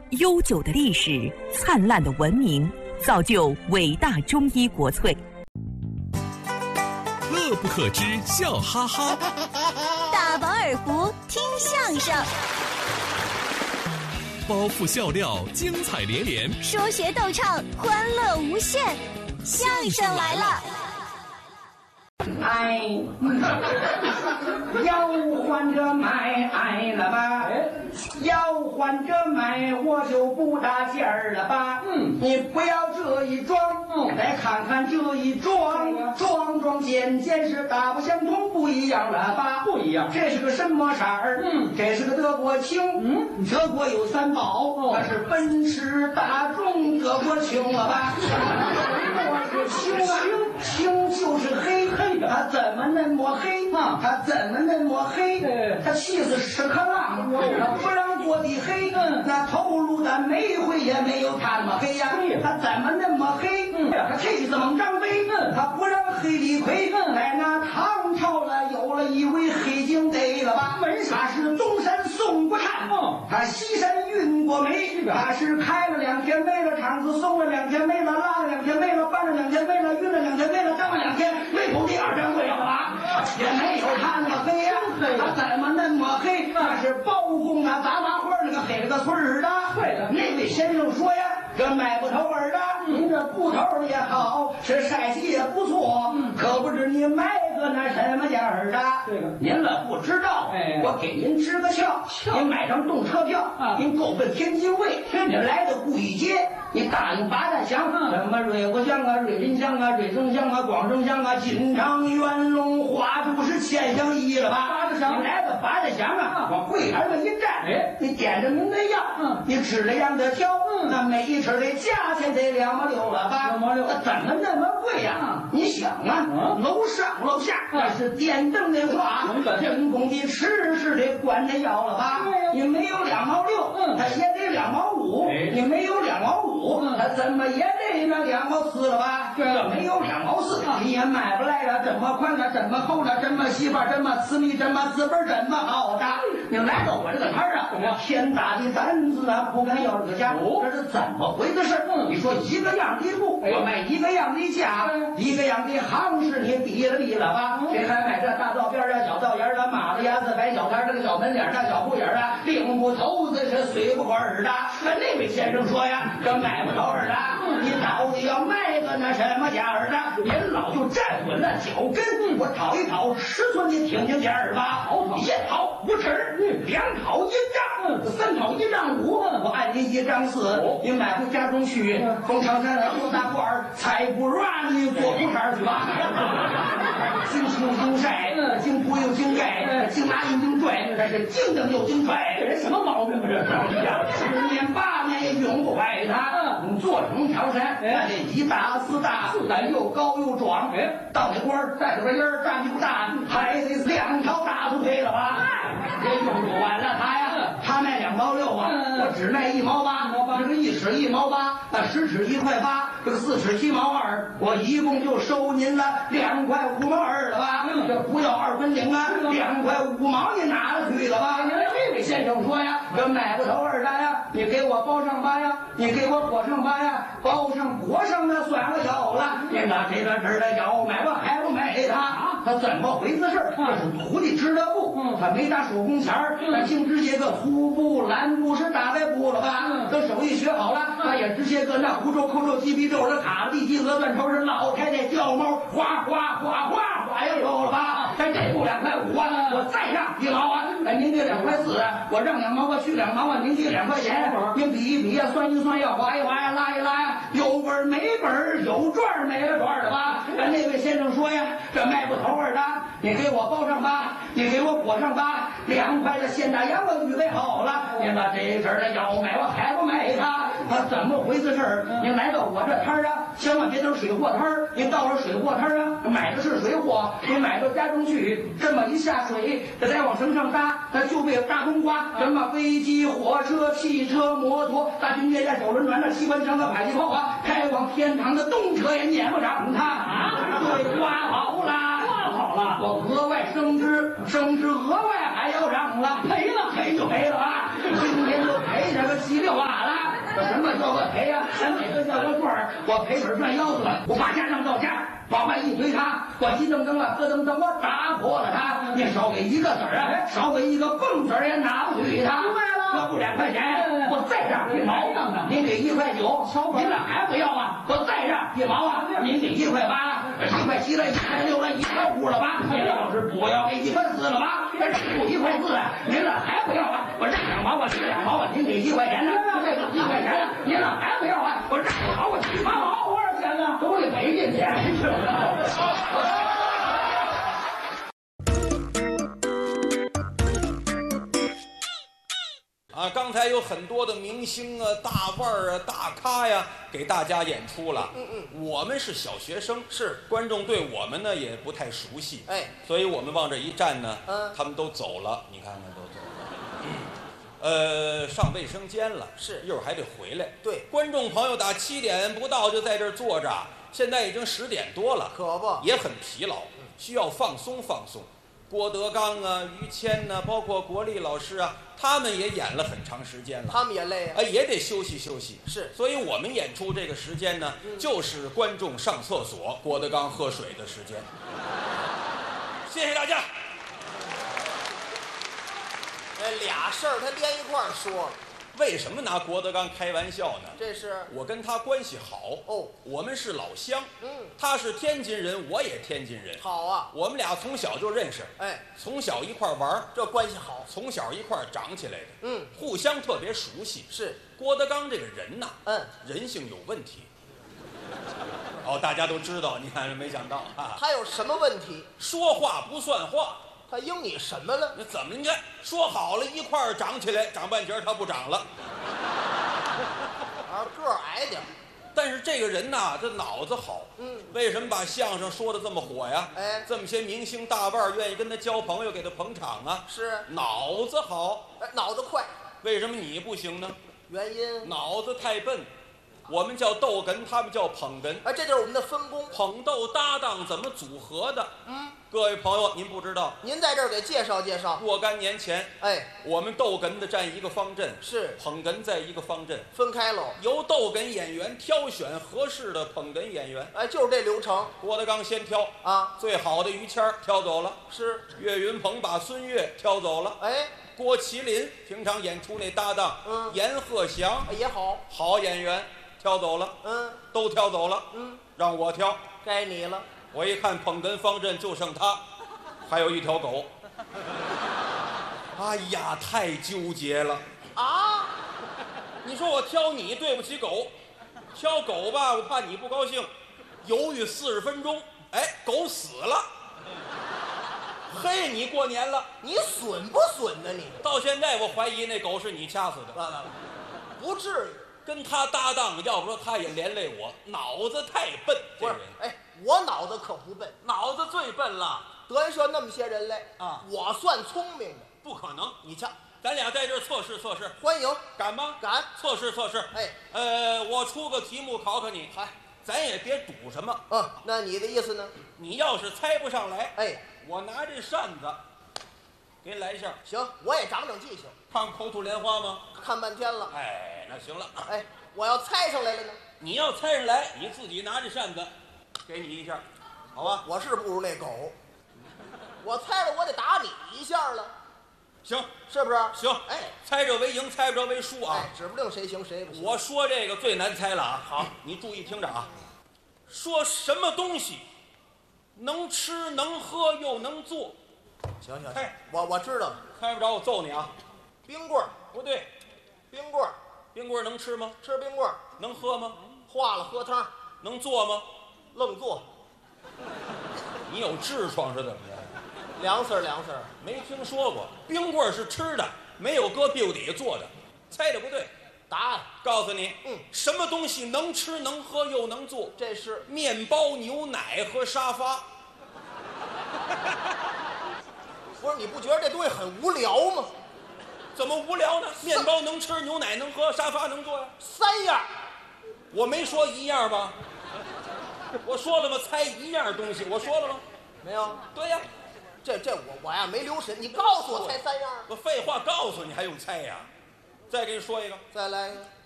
悠久的历史，灿烂的文明，造就伟大中医国粹。 乐不可支，笑哈哈。 大饱耳福，听相声。 包袱笑料，精彩连连； 说学逗唱，欢乐无限。相声来了！ 哎，要换着买了吧？要换着买，我就不搭劲儿了吧？你不要这一装，来看看这一装，装件是大不相同，不一样了吧？不一样。这是个什么色儿？这是个德国青。德国有三宝，那是奔驰、大众、德国青了吧？青就是黑，它怎么那么黑？它怎么那么黑？它气死屎壳郎，它不让做的黑。那头颅的煤灰也没有它那么黑呀。它怎么那么黑？它气死猛张飞，它不让黑李逵。在那唐朝了，有了一位黑警队了吧？他是东山送过炭，他西山运过煤，他是开了2天煤了，厂子送了2天煤了，拉了2天煤了，搬了2天煤了，运了2天煤了，当了2天煤口第2天会了吧？也没有他那么黑呀，他怎么那么黑？他是包公啊，杂花花那个黑了个村儿的。那位先生说呀，这买不头儿的，您这布头也好，是晒洗也不错，可不知你买个那什么价儿的？您了不知道，我给您支个窍，您买张动车票，您够奔天津卫，您来到故意街，你打听八大乡，什么瑞国乡啊、瑞林乡啊、瑞城乡啊、广州乡啊、金昌、元龙、花都是千乡一了吧？你来到八大乡啊，往柜台上一站，你点着您的药，你指着样的挑，那每一尺的价钱得2毛6了吧？2毛6，怎么那么贵呀？你想啊，楼上楼下那是电灯的话，人工的吃是得管着要了吧？你没有2毛6，它也得2毛5，你没有2毛5，它怎么也得那2毛4了吧？这没有2毛4，你也买不来了，这么宽的，这么厚的，这么细吧，这么私密，这么资本，这么好的。你来到我这个摊儿啊，天大的胆子啊，不敢要这个价，这是怎么回的事？你说一个样的布，我卖一个样的价，一个样的行市，你比了吧？谁还买这大道边啊、小道沿啊、马路牙子、摆小摊这个小门脸啊、小铺眼啊，领不头子是随不管儿的。那位先生说呀，这买不着儿的，你到底要卖个那什么价儿的？您老就站稳了脚跟，我讨一讨尺寸，你听听价儿吧。1讨5尺，2讨1丈，3讨1丈5，我按您1丈4，你买回家中去，从长山来多大罐儿，才不软你做裤衩去吧。经出经晒，经铺又经盖，经拉又经拽，这是经蹬又经拽，这人什么毛病啊？这10年8年也用不坏它。做成条山，那得1大4大，又高又壮。到那官儿带着个烟儿，站不大，还得2条大粗腿了吧？这用不完了他呀，他卖2毛6啊，我只卖1毛8，这个1尺1毛8，那10尺1块8，这个4尺7毛2，我一共就收您了2块5毛2了吧？这不要2分领啊，2块5毛你拿了去了吧？这位先生说呀，这买不头儿的呀，你给我包上吧呀，你给我裹上吧呀，包上裹上那算我有了，你拿这个这儿的要买我还不买他怎么回事？这是徒弟织的布，他没打手工钱儿，他净织些个粗布、蓝布是大白布了吧？等手艺学好了，他也织些个那胡皱、扣皱、鸡皮皱是卡地鸡鹅断头是老太太掉毛，哗哗哗哗哗也有了吧？这布2块5啊，我再让1毛啊，您给2块4，我让2毛，我去2毛啊，您给2块钱，您比一比呀，算一算呀，划一划呀，拉一拉呀，有本没本，有赚没赚的吧？那位先生说呀，这卖不头儿的，你给我包上吧，你给我裹上吧，2块的现大洋我预备好了，您把这阵儿的要买我还不买他怎么回事？您来到我这摊儿啊，千万别等水货摊儿，您到了水货摊儿啊，买的是水货，您买到家中去，这么一下水，这再往绳上搭，它就被大冬瓜，什么飞机、火车、汽车、摩托、大军舰、小轮船、机关枪的迫击炮啊，开往天堂的动车也撵不上它对，刮好了，我额外升职额外还要涨了，赔就赔了啊，今天就赔这个稀里哗啦。 什么叫我赔呀？哪个叫我赚？我赔本赚腰子了，我把家上到家，往外一推他，我急噔噔了，咯噔噔，我打破了他。你少给一个子儿啊，少给一个蹦子儿也拿不去他。这不2块钱，我再让1毛，您给1块9，您这还不要啊？我再让1毛啊，您给1块8，1块7了，1块6了，1块5了吧？您要是不要给1块4了吧？这不1块4啊，您这还不要啊？我让2毛，我2毛啊，您给1块钱呢？这个1块钱，您这还不要啊？我让2毛，我7毛，多少钱呢？都得给进钱去了。 啊，刚才有很多的明星啊、大腕儿啊、大咖呀，给大家演出了。我们是小学生， 是观众对我们呢也不太熟悉， 哎， 所以我们往这一站呢，他们都走了，你看看都走了。上卫生间了， 是一会儿还得回来。 对， 观众朋友打7点不到就在这儿坐着，现在已经10点多了， 可不也很疲劳，需要放松放松。郭德纲啊、于谦呐、包括国立老师啊，他们也演了很长时间了， 他们也累啊， 也得休息休息。 是， 所以我们演出这个时间呢，就是观众上厕所、郭德纲喝水的时间。谢谢大家。 俩事儿他连一块儿说， 为什么拿郭德纲开玩笑呢？ 这是我跟他关系好哦， 我们是老乡，他是天津人，我也天津人， 好啊， 我们俩从小就认识， 哎， 从小一块玩， 这关系好， 从小一块长起来的， 互相特别熟悉。 是郭德纲这个人呐， 人性有问题。大家都知道，你看没想到啊， 他有什么问题？ 说话不算话。 他应你什么了？ 那怎么？你看说好了一块儿长起来，长半截他不长了， 个儿矮点。 但是这个人呐，这脑子好。为什么把相声说的这么火呀？这么些明星大腕愿意跟他交朋友，给他捧场啊？ 是脑子好， 脑子快。 为什么你不行呢？ 原因脑子太笨。我们叫逗哏，他们叫捧哏。 这就是我们的分工。 捧逗搭档怎么组合的？各位朋友，您不知道， 您在这儿给介绍介绍。 若干年前，我们逗哏的站一个方阵， 是捧哏在一个方阵， 分开喽。 由逗哏演员挑选合适的捧哏演员。 就是这流程。 郭德纲先挑啊，最好的于谦挑走了， 是岳云鹏把孙越挑走了，郭麒麟平常演出那搭档，阎鹤祥也好， 好演员。挑走了，都挑走了，让我挑， 该你了。 我一看捧哏方阵就剩他，还有一条狗。哎呀，太纠结了啊！ 你说我挑你对不起狗，挑狗吧，我怕你不高兴，犹豫40分钟，狗死了。嘿，你过年了， 你损不损呢？你到现在我怀疑那狗是你掐死的， 不至于。 跟他搭档，要不说他也连累我，脑子太笨。 不是，我脑子可不笨， 脑子最笨了。 德云社那么些人来啊，我算聪明的。 不可能， 你瞧， 咱俩在这儿测试测试， 欢迎， 敢吗？ 敢， 测试测试。我出个题目考考你，咱也别赌什么。 那你的意思呢？ 你要是猜不上来，我拿这扇子给你来一下。 行，我也长长记性。 看口吐莲花吗？ 看半天了。 那行了。 我要猜上来了呢？ 你要猜上来，你自己拿着扇子，给你一下，好吧？ 我是不如那狗，我猜着我得打你一下了。 行， 是不是？ 行。猜着为赢，猜不着为输啊。 指不定谁行谁不行。 我说这个最难猜了啊。好，你注意听着啊。说什么东西能吃能喝又能做？ 行，我知道了。 猜不着我揍你啊！ 冰棍儿不对， 冰棍儿。 冰棍能吃吗？ 吃冰棍儿。 能喝吗？ 化了喝汤。 能做吗？ 愣做。 你有痔疮是怎么着？ 凉丝儿， 没听说过。冰棍是吃的，没有搁屁股底下做的。猜的不对。 答案告诉你，什么东西能吃能喝又能做？ 这是面包、牛奶和沙发。 不是，你不觉得这东西很无聊吗？ 怎么无聊呢？面包能吃，牛奶能喝，沙发能坐呀 ，3样。 我没说1样吧？我说了吗？猜1样东西，我说了吗？ 没有。 对呀， 这我呀没留神，你告诉我猜3样。 我废话告诉你还用猜呀？再给你说一个， 再来一个。